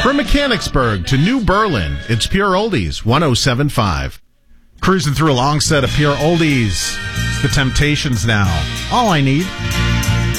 From Mechanicsburg to New Berlin, it's Pure Oldies 107.5. Cruising through a long set of Pure Oldies. The Temptations now. All I Need.